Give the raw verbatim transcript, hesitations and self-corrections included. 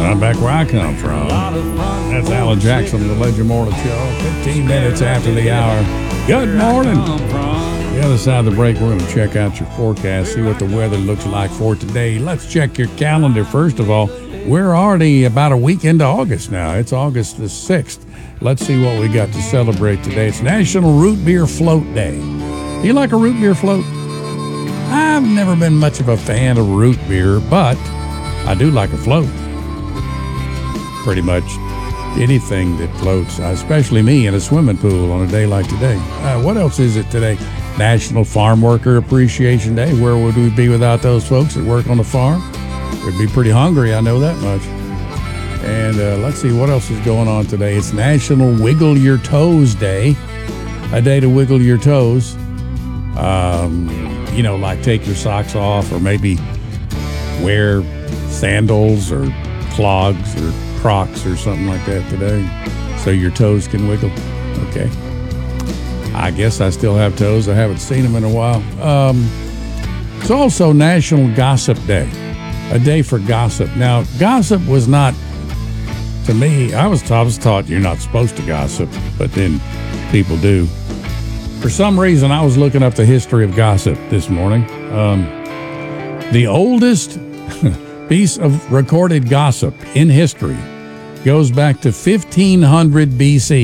I'm back where I come from. That's Alan Jackson, the Legend Morning Show. fifteen minutes after the hour. Good morning. The other side of the break, we're going to check out your forecast, see what the weather looks like for today. Let's check your calendar first of all. We're already about a week into August now. It's August the sixth. Let's see what we got to celebrate today. It's National Root Beer Float Day. Do you like a root beer float? I've never been much of a fan of root beer, but I do like a float. Pretty much anything that floats, especially me in a swimming pool on a day like today. Uh, what else is it today? National Farm Worker Appreciation Day. Where would we be without those folks that work on the farm? We'd be pretty hungry, I know that much. And uh, let's see what else is going on today. It's National Wiggle Your Toes Day, a day to wiggle your toes. Um, you know, like take your socks off, or maybe wear sandals or clogs or Crocs or something like that today, so your toes can wiggle. Okay. I guess I still have toes. I haven't seen them in a while. Um, it's also National Gossip Day, a day for gossip. Now, gossip was not, to me, I was, I was taught you're not supposed to gossip, but then people do. For some reason, I was looking up the history of gossip this morning. Um, the oldest piece of recorded gossip in history goes back to fifteen hundred B C